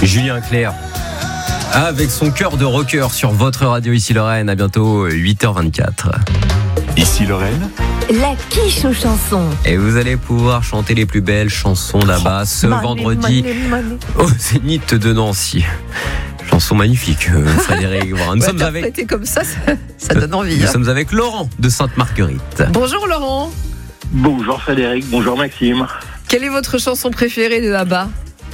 Julien Clerc, avec son cœur de rocker sur votre radio Ici Lorraine. À bientôt, 8h24. Ici Lorraine, la quiche aux chansons. Et vous allez pouvoir chanter les plus belles chansons d'Abba ce vendredi au Zénith de Nancy. Chanson magnifique, Frédéric. Nous sommes avec... comme ça donne envie. Nous sommes avec Laurent de Sainte-Marguerite. Bonjour Laurent. Bonjour Frédéric, bonjour Maxime. Quelle est votre chanson préférée de Abba?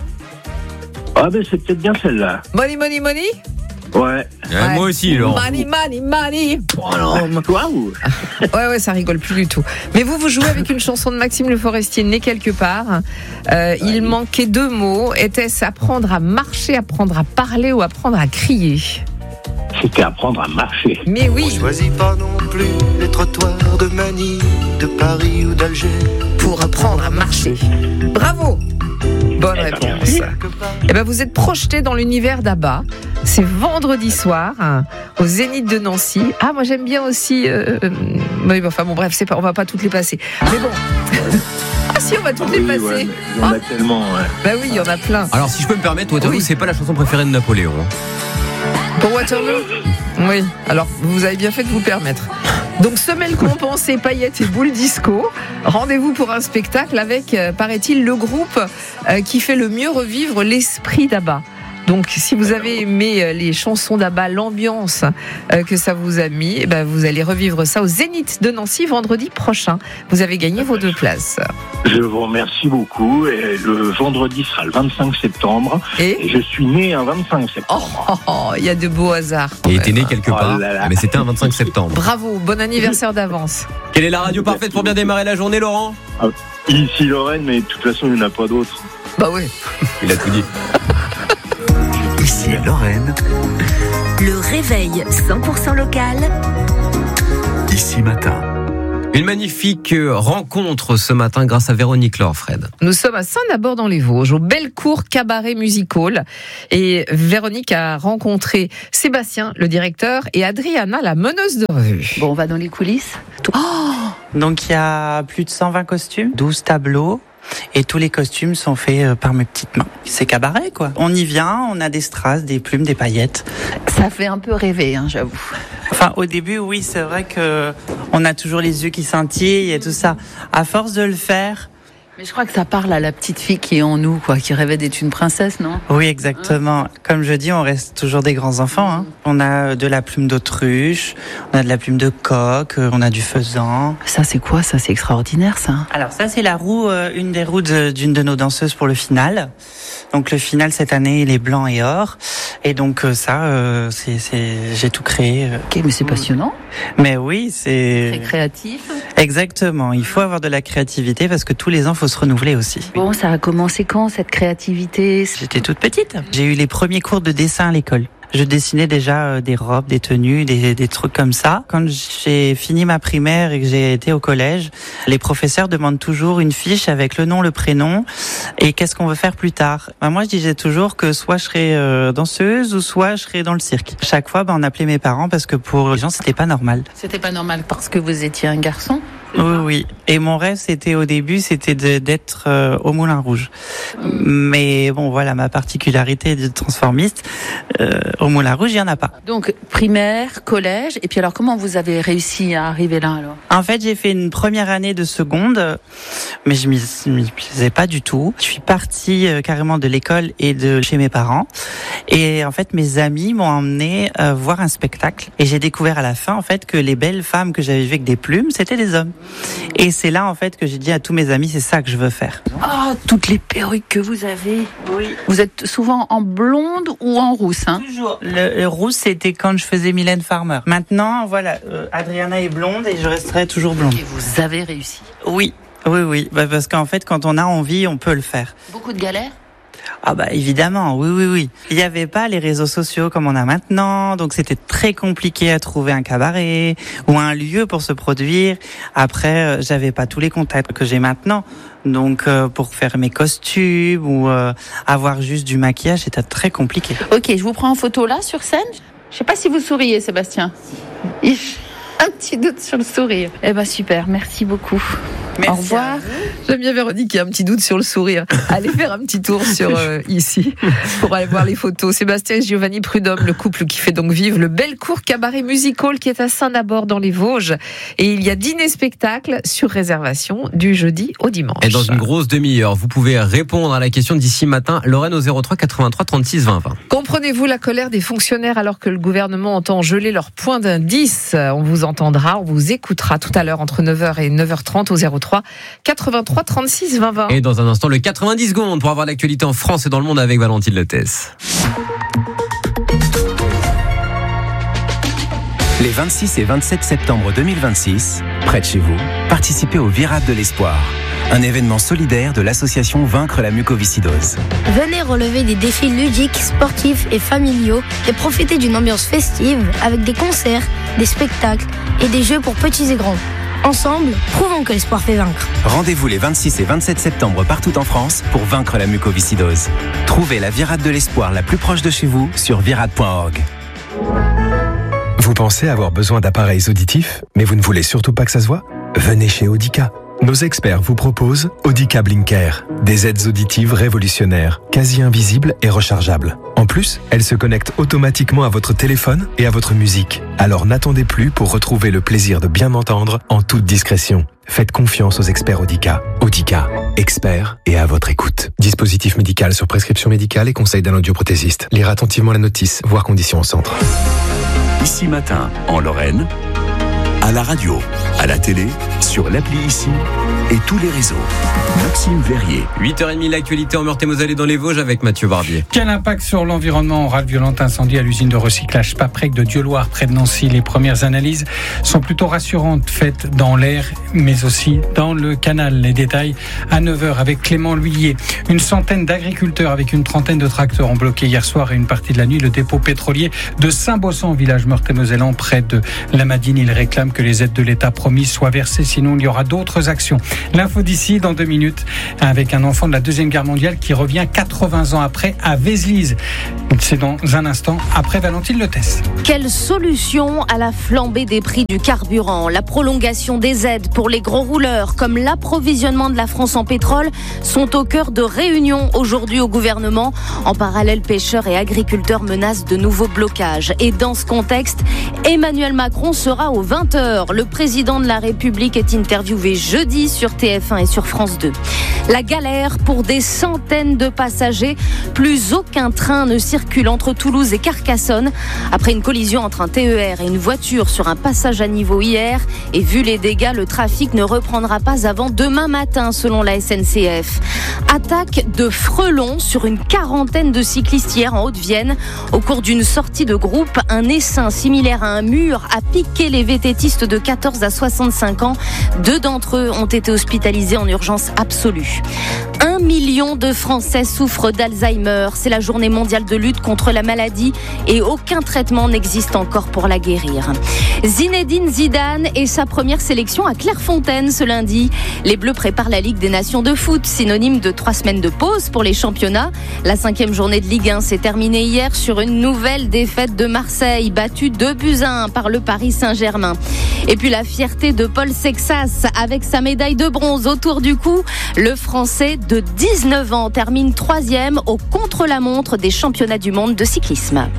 Ah ben c'est peut-être bien celle-là. Money, money, money? Ouais. Moi aussi, Laurent. Money, money, money. Waouh. Ouais, ça rigole plus du tout. Mais vous jouez avec une chanson de Maxime Le Forestier, Né quelque part. Il manquait 2 mots. Était-ce apprendre à marcher, apprendre à parler ou apprendre à crier? C'était apprendre à marcher. Mais oui. On choisit pas non plus les trottoirs de Manille, de Paris ou d'Alger. Pour apprendre à marcher. Bravo. Bonne réponse. Eh ben, vous êtes projeté dans l'univers d'Abba. C'est vendredi soir au Zénith de Nancy. Ah, moi j'aime bien aussi. Bref, c'est pas, on va pas toutes les passer. Mais bon. Ah si, on va toutes les passer. Ouais, il y en a tellement. Ouais. Bah oui, il y en a plein. Alors, si je peux me permettre, Waterloo, c'est pas la chanson préférée de Napoléon. Pour Waterloo? Oui. Alors, vous avez bien fait de vous permettre. Donc, semelle compensée, paillettes et boules disco. Rendez-vous pour un spectacle avec, paraît-il, le groupe qui fait le mieux revivre l'esprit d'Abba. Donc, si vous avez aimé les chansons d'Abba, l'ambiance que ça vous a mis, vous allez revivre ça au Zénith de Nancy vendredi prochain. Vous avez gagné vos 2 places. Je vous remercie beaucoup. Et le vendredi sera le 25 septembre. Et je suis né un 25 septembre. Il y a de beaux hasards. Il était né quelque part, mais c'était un 25 septembre. Bravo, bon anniversaire d'avance. Quelle est la radio parfaite pour bien démarrer la journée, Laurent? Ici Lorraine, mais de toute façon, il n'y en a pas d'autre. Bah oui. Il a tout dit. Ici Lorraine, Le réveil 100% local. Ici Matin. Une magnifique rencontre ce matin grâce à Véronique Lorfred. Nous sommes à Saint-Nabour dans les Vosges, au Bellecour Cabaret Musical. Et Véronique a rencontré Sébastien, le directeur, et Adriana, la meneuse de revue. Bon, on va dans les coulisses. Donc il y a plus de 120 costumes, 12 tableaux. Et tous les costumes sont faits par mes petites mains. C'est cabaret, quoi. On y vient, on a des strass, des plumes, des paillettes. Ça fait un peu rêver, j'avoue. Enfin, au début, oui, c'est vrai que on a toujours les yeux qui scintillent et tout ça. À force de le faire... Mais je crois que ça parle à la petite fille qui est en nous, quoi, qui rêvait d'être une princesse, non? Oui, exactement. Comme je dis, on reste toujours des grands enfants. On a de la plume d'autruche, on a de la plume de coq, on a du faisan. Ça, c'est quoi? Ça, c'est extraordinaire, ça. Alors ça, c'est la roue, une des roues d'une de nos danseuses pour le final. Donc le final cette année, il est blanc et or. Et donc ça, j'ai tout créé. Ok, mais c'est passionnant. Mais oui, c'est... Très créatif. Exactement. Il faut avoir de la créativité parce que tous les ans, il faut se renouveler aussi. Bon, ça a commencé quand, cette créativité? J'étais toute petite. J'ai eu les premiers cours de dessin à l'école. Je dessinais déjà des robes, des tenues, des trucs comme ça. Quand j'ai fini ma primaire et que j'ai été au collège, les professeurs demandent toujours une fiche avec le nom, le prénom et qu'est-ce qu'on veut faire plus tard. Moi, je disais toujours que soit je serais danseuse ou soit je serais dans le cirque. Chaque fois, on appelait mes parents parce que pour les gens, c'était pas normal. C'était pas normal parce que vous étiez un garçon? Oui. Et mon rêve, au début, c'était d'être au Moulin Rouge. Mais bon, voilà, ma particularité de transformiste, au Moulin Rouge, il n'y en a pas. Donc, primaire, collège, et puis alors, comment vous avez réussi à arriver là, alors? En fait, j'ai fait une première année de seconde, mais je m'y plaisais pas du tout. Je suis partie carrément de l'école et de chez mes parents. Et en fait, mes amis m'ont emmené voir un spectacle. Et j'ai découvert à la fin, en fait, que les belles femmes que j'avais vues avec des plumes, c'était des hommes. Et c'est là, en fait, que j'ai dit à tous mes amis, c'est ça que je veux faire. Ah, toutes les perruques que vous avez. Oui. Vous êtes souvent en blonde ou en rousse, Toujours. Le rousse, c'était quand je faisais Mylène Farmer. Maintenant, voilà, Adriana est blonde et je resterai toujours blonde. Et vous avez réussi. Oui. Parce qu'en fait, quand on a envie, on peut le faire. Beaucoup de galères? Ah bah évidemment, oui. Il n'y avait pas les réseaux sociaux comme on a maintenant, donc c'était très compliqué à trouver un cabaret ou un lieu pour se produire. Après, j'avais pas tous les contacts que j'ai maintenant, donc pour faire mes costumes ou avoir juste du maquillage, c'était très compliqué. Ok, je vous prends en photo là sur scène. Je sais pas si vous souriez, Sébastien. Un petit doute sur le sourire. Eh ben super, merci beaucoup. Merci. Au revoir. J'aime bien Véronique qui a un petit doute sur le sourire. Allez faire un petit tour sur ici pour aller voir les photos. Sébastien et Giovanni Prudhomme, le couple qui fait donc vivre le Bellecour Cabaret Musical qui est à Saint-Nabord dans les Vosges. Et il y a dîner-spectacle sur réservation du jeudi au dimanche. Et dans une grosse demi-heure, vous pouvez répondre à la question d'ici matin. Lorraine au 03 83 36 20 20. Comprenez-vous la colère des fonctionnaires alors que le gouvernement entend geler leur point d'indice? On vous entendra, on vous écoutera tout à l'heure entre 9h et 9h30 au 03 83 36 20 20. Et dans un instant, le 90 secondes pour avoir l'actualité en France et dans le monde avec Valentine Lethès. Les 26 et 27 septembre 2026, près de chez vous, participez au Virade de l'Espoir, un événement solidaire de l'association Vaincre la mucoviscidose. Venez relever des défis ludiques, sportifs et familiaux et profiter d'une ambiance festive avec des concerts, des spectacles et des jeux pour petits et grands. Ensemble, prouvons que l'espoir fait vaincre. Rendez-vous les 26 et 27 septembre partout en France pour vaincre la mucoviscidose. Trouvez la Virade de l'Espoir la plus proche de chez vous sur virade.org. Vous pensez avoir besoin d'appareils auditifs, mais vous ne voulez surtout pas que ça se voit ? Venez chez Audica. Nos experts vous proposent Audica Blinker, des aides auditives révolutionnaires, quasi invisibles et rechargeables. En plus, elles se connectent automatiquement à votre téléphone et à votre musique. Alors n'attendez plus pour retrouver le plaisir de bien entendre en toute discrétion. Faites confiance aux experts Audica. Audica, experts et à votre écoute. Dispositif médical sur prescription médicale et conseil d'un audioprothésiste. Lire attentivement la notice, voir conditions au centre. Ici Matin, en Lorraine, à la radio, à la télé, sur l'appli Ici et tous les réseaux. Maxime Verrier. 8h30, l'actualité en Meurthe-et-Moselle et dans les Vosges avec Mathieu Barbier. Quel impact sur l'environnement aura le violent incendie à l'usine de recyclage Paprec de Dieuloir près de Nancy? Les premières analyses sont plutôt rassurantes, faites dans l'air mais aussi dans le canal. Les détails à 9h avec Clément Lhuillier. Une centaine d'agriculteurs avec une trentaine de tracteurs ont bloqué hier soir et une partie de la nuit le dépôt pétrolier de Saint-Bossan, village meurthe-et-mosellan près de la Madine. Ils réclament que les aides de l'État promises soient versées, sinon il y aura d'autres actions. L'info d'ici dans 2 minutes avec un enfant de la Deuxième Guerre mondiale qui revient 80 ans après à Vézelise. C'est dans un instant après Valentine Lethès. Quelle solution à la flambée des prix du carburant? La prolongation des aides pour les gros rouleurs comme l'approvisionnement de la France en pétrole sont au cœur de réunions aujourd'hui au gouvernement. En parallèle, pêcheurs et agriculteurs menacent de nouveaux blocages. Et dans ce contexte, Emmanuel Macron sera aux 20h. Le président de la République est interviewé jeudi sur TF1 et sur France 2. La galère pour des centaines de passagers. Plus aucun train ne circule entre Toulouse et Carcassonne après une collision entre un TER et une voiture sur un passage à niveau hier. Et vu les dégâts, le trafic ne reprendra pas avant demain matin selon la SNCF. Attaque de frelons sur une quarantaine de cyclistes hier en Haute-Vienne. Au cours d'une sortie de groupe, un essaim similaire à un mur a piqué les vététistes de 14 à 65 ans. 2 d'entre eux ont été hospitalisés en urgence absolue. 1 million de Français souffrent d'Alzheimer. C'est la journée mondiale de lutte contre la maladie et aucun traitement n'existe encore pour la guérir. Zinedine Zidane et sa première sélection à Clairefontaine ce lundi. Les Bleus préparent la Ligue des Nations de foot, synonyme de 3 semaines de pause pour les championnats. La 5e journée de Ligue 1 s'est terminée hier sur une nouvelle défaite de Marseille, battue 2-1 par le Paris Saint-Germain. Et puis la fierté de Paul Sexas avec sa médaille de bronze autour du cou. Le Français de 19 ans termine 3e au contre-la-montre des championnats du monde de cyclisme.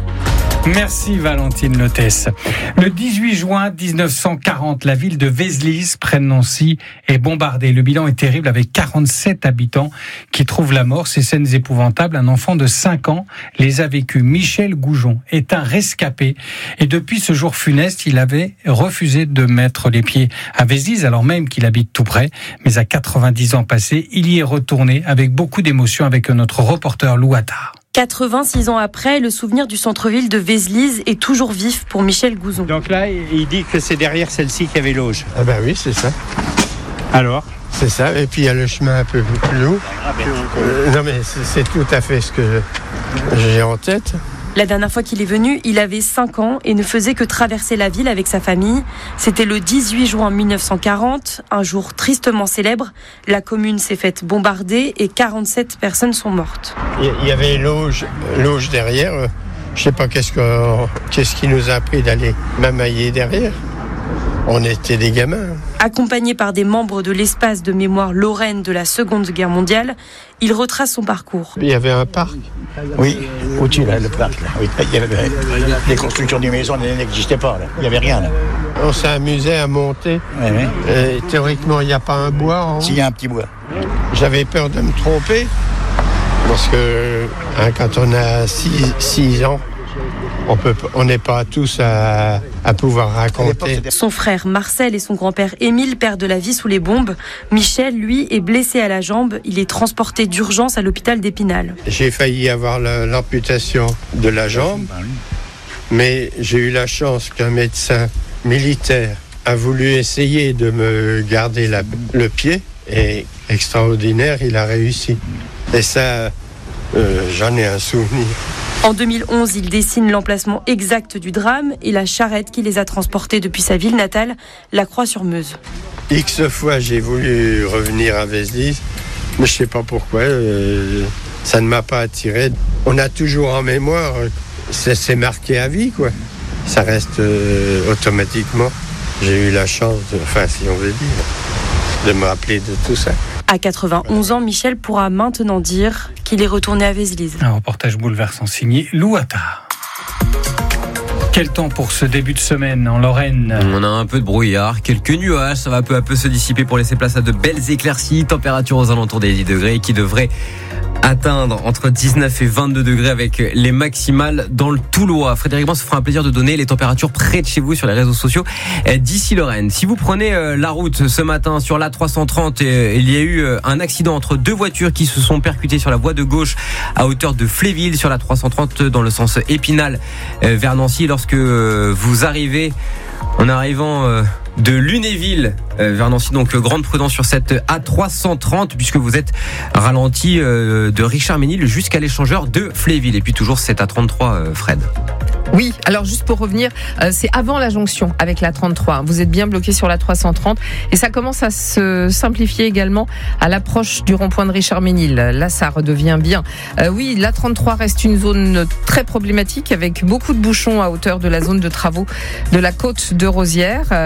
Merci Valentine Lethès. Le 18 juin 1940, la ville de Vézelise, près de Nancy, est bombardée. Le bilan est terrible avec 47 habitants qui trouvent la mort. Ces scènes épouvantables, un enfant de 5 ans les a vécues. Michel Goujon est un rescapé. Et depuis ce jour funeste, il avait refusé de mettre les pieds à Vézelise, alors même qu'il habite tout près. Mais à 90 ans passés, il y est retourné avec beaucoup d'émotion avec notre reporter Lou Attard. 86 ans après, le souvenir du centre-ville de Vézelise est toujours vif pour Michel Goujon. Donc là, il dit que c'est derrière celle-ci qu'il y avait l'auge. Ah ben oui, c'est ça. Alors ? C'est ça, et puis il y a le chemin un peu plus long. Non mais c'est tout à fait ce que j'ai en tête. La dernière fois qu'il est venu, il avait 5 ans et ne faisait que traverser la ville avec sa famille. C'était le 18 juin 1940, un jour tristement célèbre. La commune s'est faite bombarder et 47 personnes sont mortes. Il y avait l'auge derrière. Je ne sais pas qu'est-ce qui nous a appris d'aller mamailler derrière. On était des gamins. Accompagné par des membres de l'espace de mémoire Lorraine de la Seconde Guerre mondiale, il retrace son parcours. Il y avait un parc. Oui, au-dessus, là, le parc. Là. Oui, il y avait, les constructions des maisons n'existaient pas. Là. Il n'y avait rien. Là. On s'est amusé à monter. Oui, oui. Théoriquement, il n'y a pas un bois en haut. S'il y a un petit bois. J'avais peur de me tromper. Parce que quand on a 6 ans, on n'est pas tous à pouvoir raconter. Son frère Marcel et son grand-père Émile perdent la vie sous les bombes. Michel, lui, est blessé à la jambe. Il est transporté d'urgence à l'hôpital d'Épinal. J'ai failli avoir l'amputation de la jambe, mais j'ai eu la chance qu'un médecin militaire a voulu essayer de me garder le pied, et extraordinaire, il a réussi. Et ça, j'en ai un souvenir. En 2011, il dessine l'emplacement exact du drame et la charrette qui les a transportés depuis sa ville natale, la Croix-sur-Meuse. X fois, j'ai voulu revenir à Vézelise, mais je ne sais pas pourquoi, ça ne m'a pas attiré. On a toujours en mémoire, c'est marqué à vie, quoi. Ça reste automatiquement. J'ai eu la chance, si on veut dire, de me rappeler de tout ça. À 91 ans, Michel pourra maintenant dire qu'il est retourné à Vézelise. Un reportage bouleversant signé Lou Attard. Quel temps pour ce début de semaine en Lorraine? On a un peu de brouillard, quelques nuages, ça va peu à peu se dissiper pour laisser place à de belles éclaircies. Température aux alentours des 10 degrés qui devrait atteindre entre 19 et 22 degrés avec les maximales dans le Toulois. Frédéric Brun se fera un plaisir de donner les températures près de chez vous sur les réseaux sociaux d'ici Lorraine. Si vous prenez la route ce matin sur l'A330, il y a eu un accident entre deux voitures qui se sont percutées sur la voie de gauche à hauteur de Fléville sur l'A330 dans le sens Épinal vers Nancy. Lorsque vous arrivez en arrivant de Lunéville vers Nancy, donc grande prudence sur cette A330 puisque vous êtes ralenti de Richard-Ménil jusqu'à l'échangeur de Fléville. Et puis toujours cette A33, Fred. Oui, alors juste pour revenir, c'est avant la jonction avec la 33. Vous êtes bien bloqué sur la 330 et ça commence à se simplifier également à l'approche du rond-point de Richard-Ménil. Là, ça redevient bien. Oui, la 33 reste une zone très problématique avec beaucoup de bouchons à hauteur de la zone de travaux de la côte de Rosières.